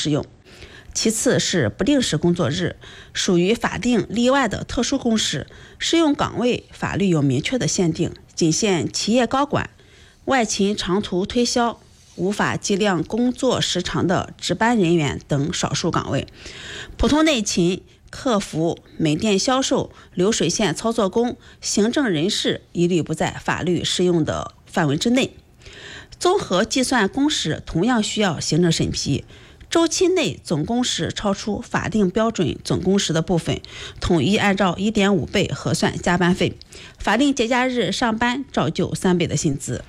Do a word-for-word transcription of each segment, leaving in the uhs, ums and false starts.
适用。其次是不定时工作日，属于法定例外的特殊工时，适用岗位法律有明确的限定，仅限企业高管、外勤长途推销、无法计量工作时长的值班人员等少数岗位。普通内勤、客服、门店销售、流水线操作工、行政人事一律不在法律适用的范围之内。综合计算工时同样需要行政审批，周期内总工时超出法定标准总工时的部分，统一按照 一点五 倍核算加班费，法定节假日上班照旧三倍的薪资。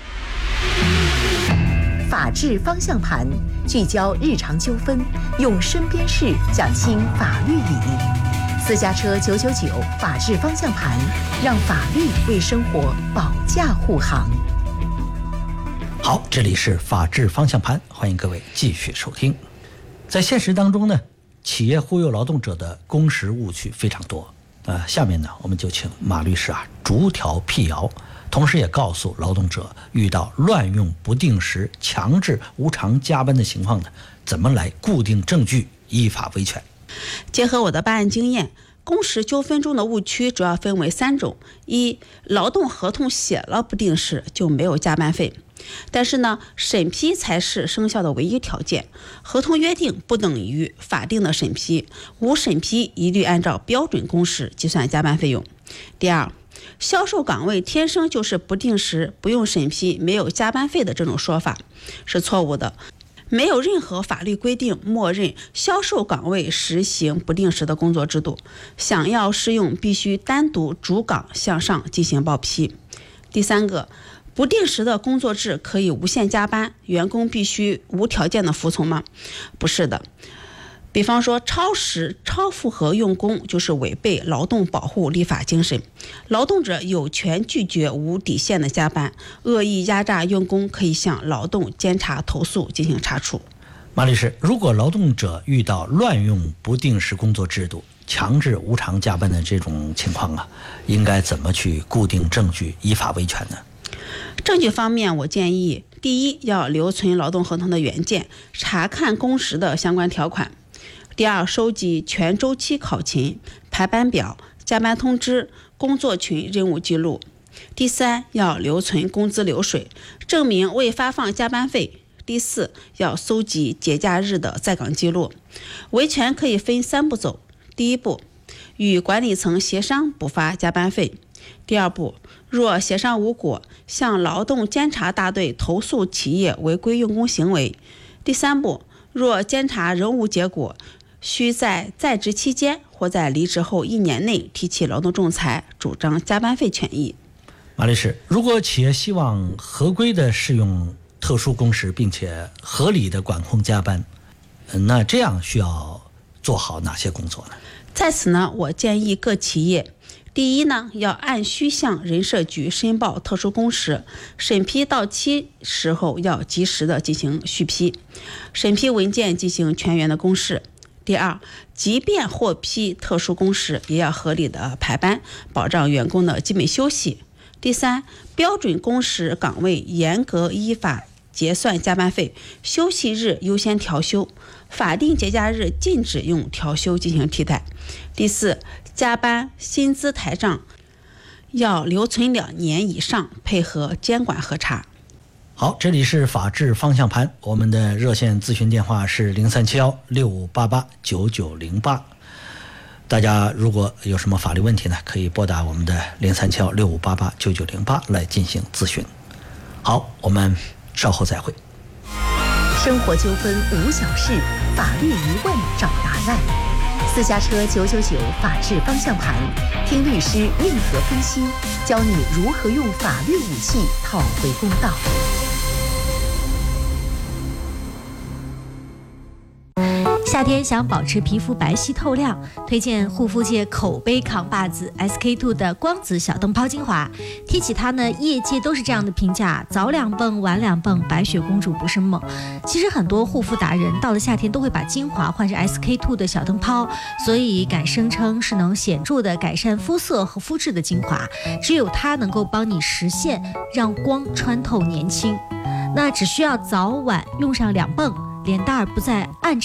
法治方向盘，聚焦日常纠纷，用身边事讲清法律理。私家车九九九法治方向盘，让法律为生活保驾护航。 好，这里是法治方向盘，欢迎各位继续收听。在现实当中呢，企业忽悠劳动者的工时误区非常多。呃，下面呢，我们就请马律师啊逐条辟谣，同时也告诉劳动者，遇到乱用不定时、强制无偿加班的情况呢，怎么来固定证据，依法维权。 结合我的办案经验，工时纠纷中的误区主要分为三种：一、劳动合同写了不定时就没有加班费，但是呢，审批才是生效的唯一条件，合同约定不等于法定的审批，无审批一律按照标准工时计算加班费用。第二，销售岗位天生就是不定时、不用审批、没有加班费的这种说法是错误的。没有任何法律规定默认销售岗位实行不定时的工作制度，想要适用必须单独主岗向上进行报批。第三个，不定时的工作制可以无限加班，员工必须无条件的服从吗？不是的。比方说超时、超负荷用工就是违背劳动保护立法精神，劳动者有权拒绝无底线的加班，恶意压榨用工可以向劳动监察投诉进行查处。 马律师，如果劳动者遇到乱用不定时工作制度、强制无偿加班的这种情况啊，应该怎么去固定证据，依法维权呢？ 证据方面，我建议第一，要留存劳动合同的原件，查看工时的相关条款。第二，收集全周期考勤、排班表、加班通知、工作群任务记录。第三，要留存工资流水，证明未发放加班费。第四，要搜集节假日的在岗记录。维权可以分三步走：第一步，与管理层协商补发加班费；第二步，若协商无果，向劳动监察大队投诉企业违规用工行为；第三步，若监察仍无结果，需在在职期间或在离职后一年内提起劳动仲裁，主张加班费权益。 马律师，如果企业希望合规的适用特殊工时，并且合理的管控加班，那这样需要做好哪些工作呢？ 在此呢，我建议各企业，第一呢，要按需向人社局申报特殊工时，审批到期时候要及时的进行续批，审批文件进行全员的公示。第二，即便获批特殊工时，也要合理的排班，保障员工的基本休息。第三，标准工时岗位严格依法结算加班费，休息日优先调休，法定节假日禁止用调休进行替代。第四，加班薪资台账要留存两年以上，配合监管核查。 好，这里是法治方向盘，我们的热线咨询电话是零三七幺六五八八九九零八。大家如果有什么法律问题呢，可以拨打我们的零三七幺六五八八九九零八来进行咨询。好，我们稍后再会。 生活纠纷无小事，法律疑问找答案。私家车九九九法治方向盘，听律师硬核分析，教你如何用法律武器讨回公道。 夏天想保持皮肤白皙透亮，推荐护肤界口碑扛把子 S K two 的光子小灯泡精华。提起它呢，业界都是这样的评价：早两泵，晚两泵，白雪公主不是梦。其实很多护肤达人到了夏天都会把精华换成 S K two 的小灯泡，所以敢声称是能显著的改善肤色和肤质的精华。只有它能够帮你实现让光穿透年轻。那只需要早晚用上两泵，脸蛋儿不再暗沉。